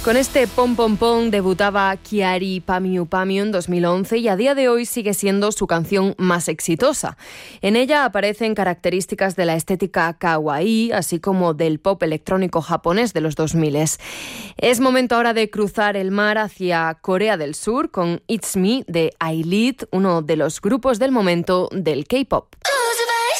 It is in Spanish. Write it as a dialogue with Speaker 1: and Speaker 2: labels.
Speaker 1: Con este Pom Pom Pom debutaba Kyary Pamiu Pamiu en 2011 y a día de hoy sigue siendo su canción más exitosa. En ella aparecen características de la estética kawaii, así como del pop electrónico japonés de los 2000. Es momento ahora de cruzar el mar hacia Corea del Sur con It's Me de ILIT, uno de los grupos del momento del K-pop.